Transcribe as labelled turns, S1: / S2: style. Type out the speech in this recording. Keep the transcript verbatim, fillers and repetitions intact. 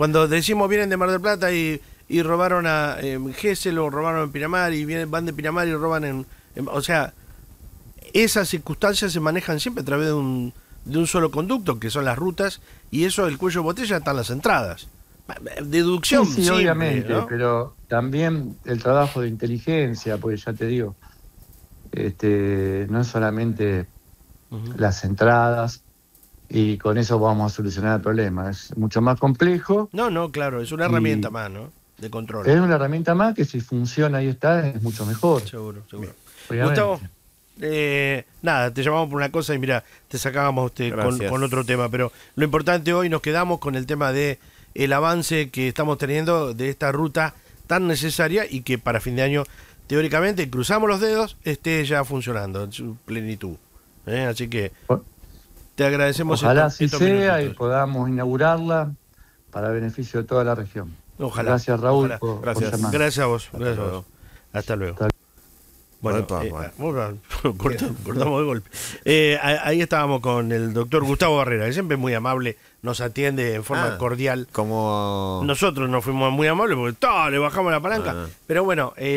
S1: Cuando decimos vienen de Mar del Plata y, y robaron a eh, Gesell o robaron en Pinamar y vienen, van de Pinamar y roban en, en... O sea, esas circunstancias se manejan siempre a través de un, de un solo conducto, que son las rutas, y eso, el cuello de botella, están las entradas. Deducción
S2: sí, sí,
S1: simple,
S2: obviamente,
S1: ¿no?
S2: pero también el trabajo de inteligencia, pues ya te digo, este, no es solamente uh-huh. las entradas y con eso vamos a solucionar el problema, es mucho más complejo.
S1: No, no, claro, es una herramienta más, ¿no? De control.
S2: Es una herramienta más que si funciona y está, es mucho mejor.
S1: Seguro, seguro.
S2: Obviamente.
S1: Gustavo, eh, nada, te llamamos por una cosa y mira, te sacábamos este, con, con otro tema, pero lo importante hoy nos quedamos con el tema de el avance que estamos teniendo de esta ruta tan necesaria y que para fin de año, teóricamente, cruzamos los dedos, esté ya funcionando en su plenitud. ¿eh? Así que te agradecemos.
S2: Ojalá
S1: estos,
S2: así
S1: estos
S2: sea
S1: minutitos.
S2: y podamos inaugurarla para beneficio de toda la región.
S1: Ojalá.
S2: Gracias, Raúl.
S1: Ojalá.
S2: Por,
S1: gracias.
S2: por
S1: gracias a vos.
S3: Hasta
S1: Gracias
S3: luego.
S1: a vos. Hasta luego.
S2: Hasta
S1: Bueno,
S3: bueno,
S1: eh, bueno. cortamos, cortamos de golpe. Eh, ahí estábamos con el doctor Gustavo Barrera, que siempre es muy amable, nos atiende en forma
S3: ah,
S1: cordial.
S3: Como
S1: Nosotros nos fuimos muy amables porque todo, le bajamos la palanca.
S3: Ah.
S1: Pero bueno, eh,